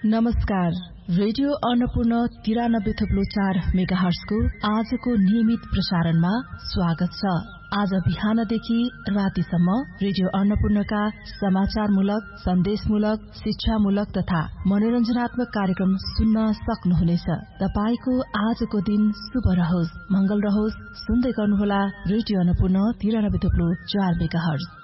नमस्कार। रेडियो अन्नपूर्ण 93.4 मेगाहर्जको आजको नियमित प्रसारणमा स्वागत छ। आज बिहानदेखि रातिसम्म रेडियो अन्नपूर्णका समाचारमूलक, सन्देशमूलक, शिक्षामूलक तथा मनोरञ्जनात्मक कार्यक्रम सुन्न सक्नुहुनेछ। तपाईको आजको दिन शुभ रहोस्, मंगल रहोस्। सुन्दै गर्नुहोला रेडियो अन्नपूर्ण 93.4 मेगाहर्ज।